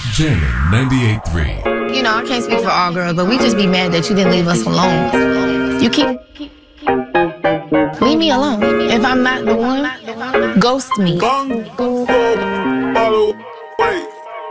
Jamming 98.3. You know, I can't speak for all girls, but we just be mad that you didn't leave us alone. You keep... Leave me alone. If I'm not the one, ghost me. Wait.